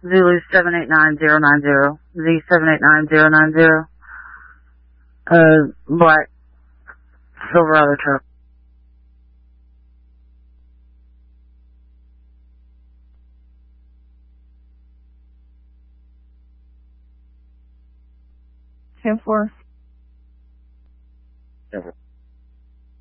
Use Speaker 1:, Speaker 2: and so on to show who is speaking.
Speaker 1: Zulu 789090. Z 789090. Black Silverado truck.
Speaker 2: Ten four.
Speaker 3: Never.